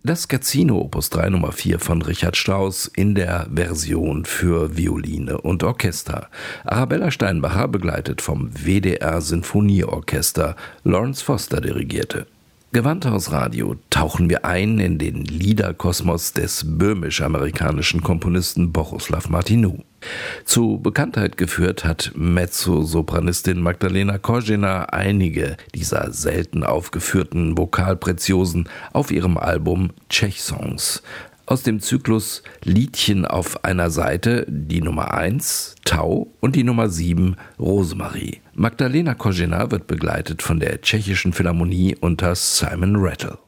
Das Scherzino Opus 3 Nummer 4 von Richard Strauss in der Version für Violine und Orchester. Arabella Steinbacher, begleitet vom WDR Sinfonieorchester, Lawrence Foster dirigierte. Gewandhaus Radio tauchen wir ein in den Liederkosmos des böhmisch-amerikanischen Komponisten Bohuslav Martinu. Zu Bekanntheit geführt hat Mezzosopranistin Magdalena Korzena einige dieser selten aufgeführten Vokalpreziosen auf ihrem Album Czech-Songs. Aus dem Zyklus Liedchen auf einer Seite die Nummer 1, Tau, und die Nummer 7, Rosemarie. Magdalena Korzena wird begleitet von der Tschechischen Philharmonie unter Simon Rattle.